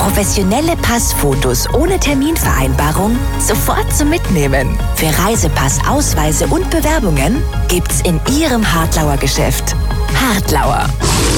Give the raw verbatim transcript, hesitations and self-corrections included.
Professionelle Passfotos ohne Terminvereinbarung sofort zum Mitnehmen. Für Reisepass, Ausweise und Bewerbungen gibt's in Ihrem Hartlauer Geschäft. Hartlauer.